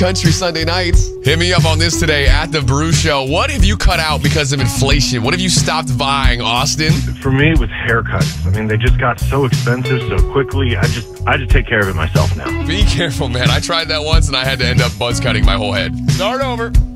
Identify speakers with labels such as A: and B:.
A: Country Sunday nights. Hit me up on this today at The Brew Show. What have you cut out because of inflation? What have you stopped buying, Austin?
B: For me, with haircuts. I mean, they just got so expensive so quickly. I just take care of it myself now.
A: Be careful, man. I tried that once and I had to end up buzz cutting my whole head. Start over.